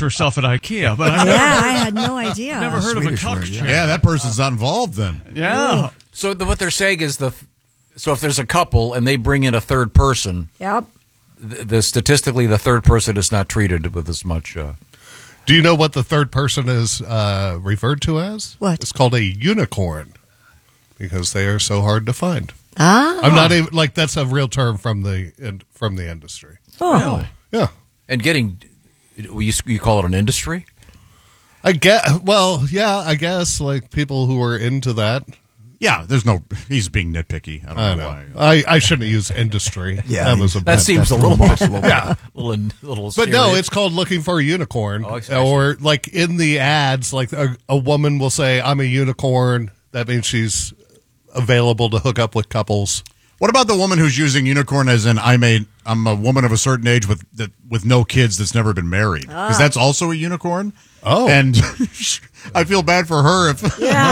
herself at IKEA, but I had no idea. never heard of a cuck chair. Yeah, that person's not involved then. Yeah. So what they're saying is so if there's a couple and they bring in a third person, Yep. Statistically the third person is not treated with as much. Do you know what the third person is referred to as? What? It's called a unicorn because they are so hard to find. Ah. I'm not even that's a real term from the industry. Oh. Yeah. And you call it an industry? I guess like people who are into that. Yeah, he's being nitpicky. I don't know why. I shouldn't use industry. Yeah, that seems a little yeah. little But no, it's called looking for a unicorn. Or like in the ads, like a woman will say, "I'm a unicorn." That means she's available to hook up with couples. What about the woman who's using unicorn as in I'm a woman of a certain age with no kids that's never been married? Because that's also a unicorn. Oh, and I feel bad for her if.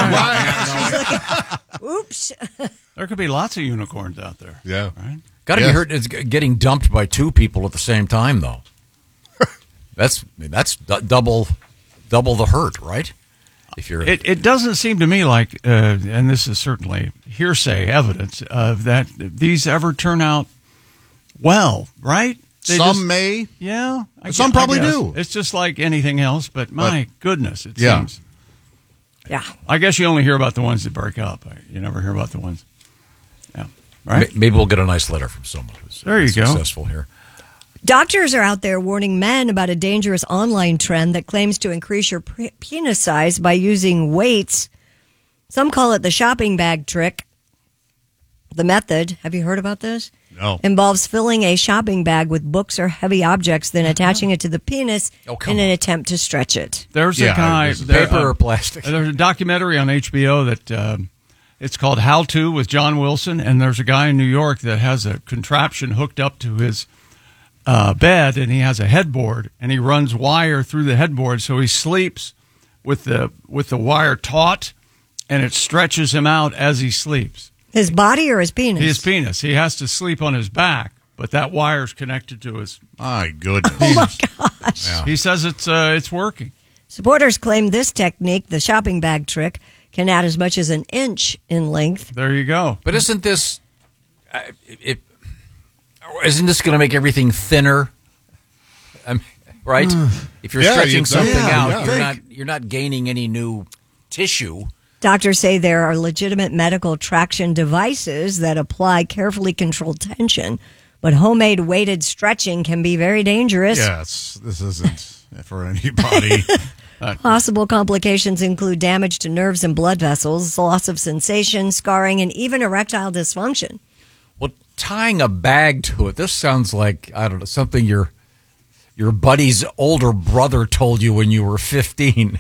Oops. There could be lots of unicorns out there. Yeah, right. Got to be hurt. It's getting dumped by two people at the same time, though. That's double the hurt, right? If you're, it doesn't seem to me like, and this is certainly hearsay evidence of that these ever turn out well, right? Some may, yeah. Some probably do. It's just like anything else, but my goodness, it seems. Yeah. I guess you only hear about the ones that break up. You never hear about the ones. Yeah. Right. Maybe we'll get a nice letter from someone who's successful here. Doctors are out there warning men about a dangerous online trend that claims to increase your penis size by using weights. Some call it the shopping bag trick. The method, have you heard about this? No. Involves filling a shopping bag with books or heavy objects, then attaching it to the penis in an attempt to stretch it. There's a guy, paper or plastic. There's a documentary on HBO that it's called How To with John Wilson, and there's a guy in New York that has a contraption hooked up to his bed, and he has a headboard, and he runs wire through the headboard, so he sleeps with the wire taut, and it stretches him out as he sleeps. His body or his penis? His penis. He has to sleep on his back, but that wire's connected to his. My goodness! Oh my gosh! Yeah. He says it's working. Supporters claim this technique, the shopping bag trick, can add as much as an inch in length. There you go. But isn't this isn't this going to make everything thinner? Right? If you're stretching something out, you're not gaining any new tissue. Doctors say there are legitimate medical traction devices that apply carefully controlled tension, but homemade weighted stretching can be very dangerous. Yes, this isn't for anybody. Possible complications include damage to nerves and blood vessels, loss of sensation, scarring, and even erectile dysfunction. Well, tying a bag to it, this sounds like, I don't know, something your buddy's older brother told you when you were 15.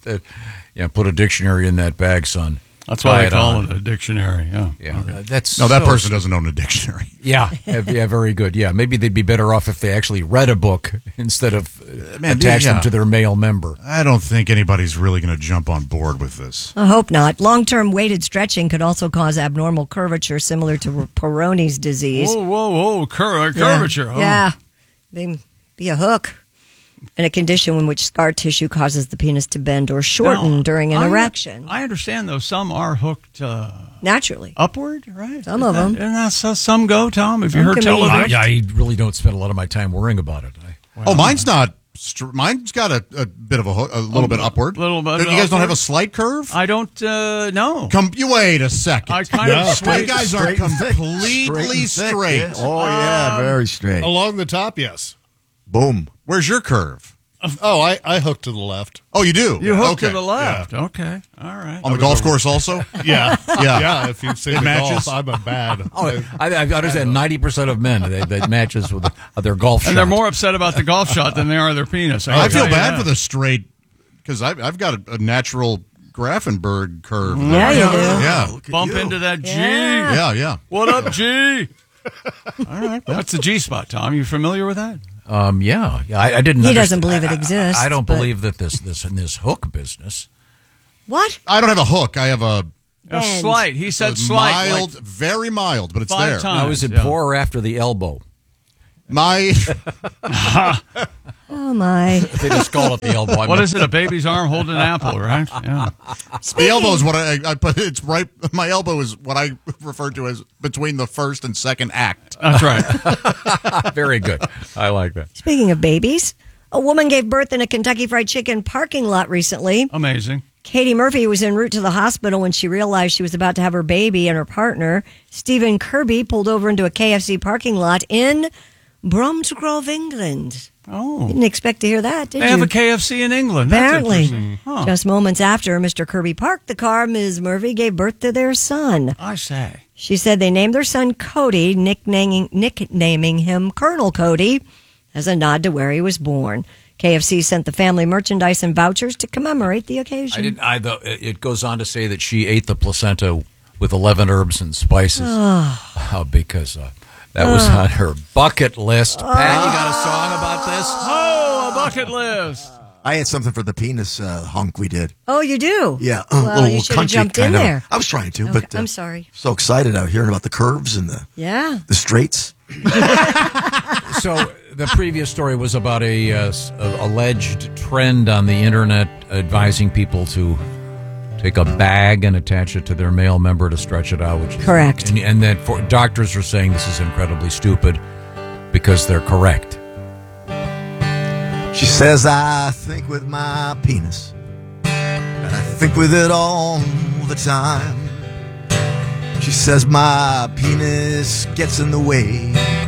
Yeah, put a dictionary in that bag, son. That's why I call it a dictionary. Yeah. Okay. That person doesn't own a dictionary. Yeah, very good. Yeah, maybe they'd be better off if they actually read a book instead of attach them to their male member. I don't think anybody's really going to jump on board with this. I hope not. Long-term weighted stretching could also cause abnormal curvature similar to Peyronie's disease. Whoa, curvature. Yeah. Yeah. They be a hook. And a condition in which scar tissue causes the penis to bend or shorten during an erection. I understand, though, some are hooked naturally upward, right? Some of them. And that's how some go, Tom. Have you heard television? I really don't spend a lot of my time worrying about it. Mine's not. Mine's got a bit of a little bit upward. Little bit. You guys don't have a slight curve? I don't know. You wait a second. I kind of straight. You guys are completely straight. Yeah. Oh yeah, very straight. Along the top, yes. Boom. Where's your curve? Oh, I hook to the left. Oh, you do? You hook to the left. Yeah. Okay. All right. On the golf course also? Yeah. Yeah. If you've seen the matches. golf, I'm a bad. I understand 90% of men that matches with their golf shot. And they're more upset about the golf shot than they are their penis. I feel bad for the straight, because I've got a natural Grafenberg curve. Yeah, you do. Yeah. Bump into that G. Yeah. What up, G? All right. That's the G spot, Tom. You familiar with that? Yeah. I didn't. He doesn't believe it exists. I don't believe that this in this hook business. What? I don't have a hook. I have a slight. He said slight. Mild, very mild, but it's 5 there. times. Now, is it before or after the elbow? My Oh, my. They just call it the elbow. What is it? A baby's arm holding an apple, right? Yeah. The elbow is what I put. It's right. My elbow is what I refer to as between the first and second act. That's right. Very good. I like that. Speaking of babies, a woman gave birth in a Kentucky Fried Chicken parking lot recently. Amazing. Katie Murphy was en route to the hospital when she realized she was about to have her baby, and her partner, Stephen Kirby, pulled over into a KFC parking lot in Bromsgrove, England. Oh. Didn't expect to hear that, did They you? have a KFC in England. That's Apparently. interesting. Huh. Just moments after Mr. Kirby parked the car, Ms. Murphy gave birth to their son. I say. She said they named their son Cody, nicknaming him Colonel Cody, as a nod to where he was born. KFC sent the family merchandise and vouchers to commemorate the occasion. It goes on to say that she ate the placenta with 11 herbs and spices. Because that was on her bucket list. Pat, you got a song about this? Oh, a bucket list. I had something for the penis hunk we did. Oh, you do? Yeah. Well, you should have jumped in there. I was trying to, Okay, but I'm sorry. So excited out hearing about the curves and the straights. So the previous story was about a alleged trend on the internet advising people to take a bag and attach it to their male member to stretch it out. Which is correct. And that doctors are saying this is incredibly stupid because they're correct. She says, I think with my penis, and I think with it all the time. She says my penis gets in the way